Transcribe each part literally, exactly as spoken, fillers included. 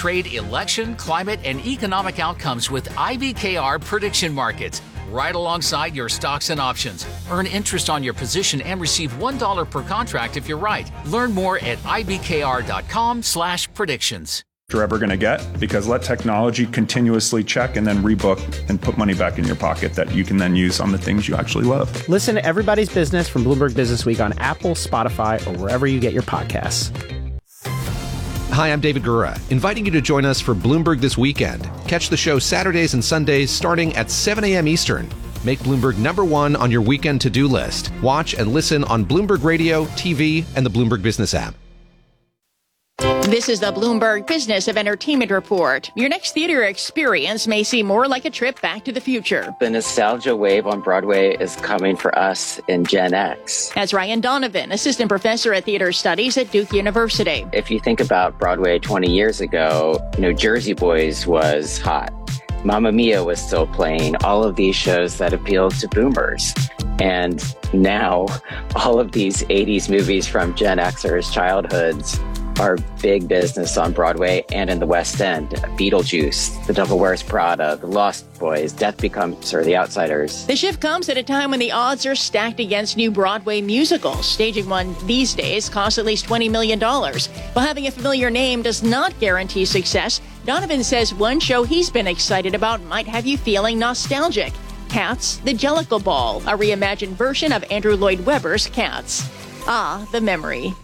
trade, election, climate, and economic outcomes with I B K R Prediction Markets, right alongside your stocks and options. Earn interest on your position and receive one dollar per contract if you're right. Learn more at ibkr.com slash predictions. You're ever going to get, because let technology continuously check and then rebook and put money back in your pocket that you can then use on the things you actually love. Listen to Everybody's Business from Bloomberg Business Week on Apple, Spotify, or wherever you get your podcasts. Hi, I'm David Gura, inviting you to join us for Bloomberg This Weekend. Catch the show Saturdays and Sundays starting at seven a.m. Eastern. Make Bloomberg number one on your weekend to-do list. Watch and listen on Bloomberg Radio, T V, and the Bloomberg Business app. This is the Bloomberg Business of Entertainment Report. Your next theater experience may seem more like a trip back to the future. The nostalgia wave on Broadway is coming for us in Gen X. That's Ryan Donovan, assistant professor at theater studies at Duke University. If you think about Broadway twenty years ago, you know, Jersey Boys was hot. Mamma Mia was still playing, all of these shows that appealed to boomers. And now all of these eighties movies from Gen Xers' childhoods are big business on Broadway and in the West End. Beetlejuice, The Devil Wears Prada, The Lost Boys, Death Becomes Her, The Outsiders. The shift comes at a time when the odds are stacked against new Broadway musicals. Staging one these days costs at least twenty million dollars. While having a familiar name does not guarantee success, Donovan says one show he's been excited about might have you feeling nostalgic. Cats, The Jellicle Ball, a reimagined version of Andrew Lloyd Webber's Cats. Ah, the memory.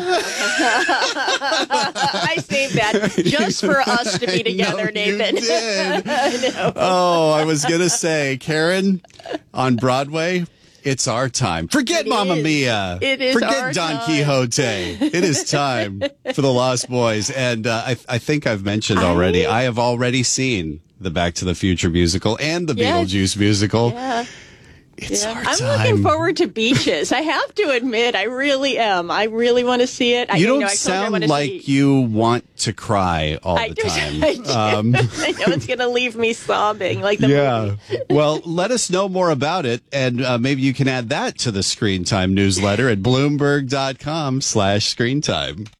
I saved that just for us to be together, know, Nathan. You did. I know. Oh, I was going to say, Karen, on Broadway, it's our time. Forget It Mamma is. Mia. It is Forget our Don time. Quixote. It is time for the Lost Boys. And uh, I, I think I've mentioned already, I, I have already seen the Back to the Future musical and the Yes. Beetlejuice musical. Yeah. It's Yeah. our I'm time. looking forward to Beaches. I have to admit, I really am. I really want to see it. I, You don't know, I told you I sound wanna like see- you want to cry all I the do. time. I, do. Um, I know it's going to leave me sobbing like the yeah. movie. Well, let us know more about it, and uh, maybe you can add that to the Screen Time newsletter at bloomberg.com slash screen time.